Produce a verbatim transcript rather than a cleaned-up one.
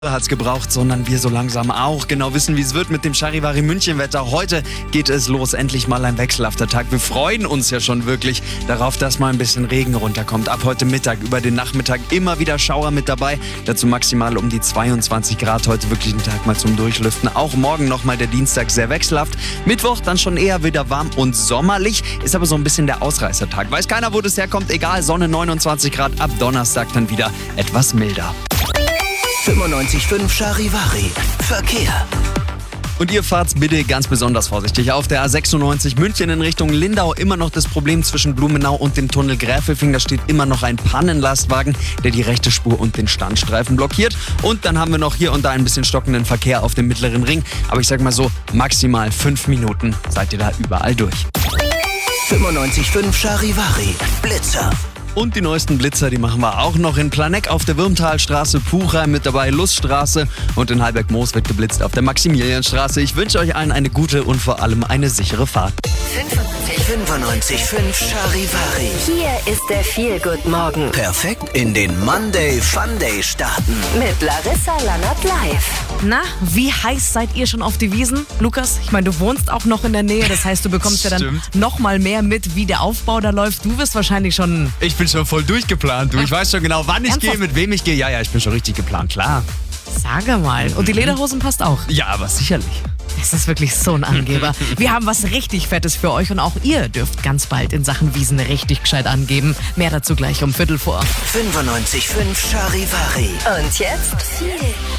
Hat's gebraucht, sondern wir so langsam auch genau wissen, wie es wird mit dem Charivari München-Wetter. Heute geht es los, endlich mal ein wechselhafter Tag. Wir freuen uns ja schon wirklich darauf, dass mal ein bisschen Regen runterkommt. Ab heute Mittag, über den Nachmittag immer wieder Schauer mit dabei. Dazu maximal um die zweiundzwanzig Grad. Heute wirklich ein Tag mal zum Durchlüften. Auch morgen nochmal der Dienstag sehr wechselhaft. Mittwoch dann schon eher wieder warm und sommerlich. Ist aber so ein bisschen der Ausreißertag. Weiß keiner, wo das herkommt. Egal, Sonne neunundzwanzig Grad. Ab Donnerstag dann wieder etwas milder. fünfundneunzig Komma fünf Charivari. Verkehr. Und ihr fahrt bitte ganz besonders vorsichtig. Auf der A sechsundneunzig München in Richtung Lindau immer noch das Problem zwischen Blumenau und dem Tunnel Gräfelfing. Da steht immer noch ein Pannenlastwagen, der die rechte Spur und den Standstreifen blockiert. Und dann haben wir noch hier und da ein bisschen stockenden Verkehr auf dem Mittleren Ring. Aber ich sag mal so, maximal fünf Minuten seid ihr da überall durch. fünfundneunzig Komma fünf Charivari. Blitzer. Und die neuesten Blitzer, die machen wir auch noch in Planegg auf der Würmtalstraße, Puchheim mit dabei, Luststraße und in Halberg-Moos wird geblitzt auf der Maximilianstraße. Ich wünsche euch allen eine gute und vor allem eine sichere Fahrt. fünfundneunzig Komma fünf Charivari. Hier ist der Feel-Good-Morgen Perfekt in den Monday Fun Day starten. mit Larissa Lannert live. Na, wie heiß seid ihr schon auf die Wiesen? Lukas, ich meine, du wohnst auch noch in der Nähe, das heißt, du bekommst ja dann Stimmt. noch mal mehr mit, wie der Aufbau da läuft. Du wirst wahrscheinlich schon... Ich bin schon voll durchgeplant, du. Ich weiß schon genau, wann ich Ernsthaft? gehe, mit wem ich gehe. Ja, ja, ich bin schon richtig geplant, klar. Sage mal. Und die Lederhosen passt auch. Ja, aber sicherlich. Das ist wirklich so ein Angeber. Wir haben was richtig Fettes für euch und auch ihr dürft ganz bald in Sachen Wiesen richtig gescheit angeben. Mehr dazu gleich um Viertel vor. fünfundneunzig Komma fünf Charivari. Und jetzt Feel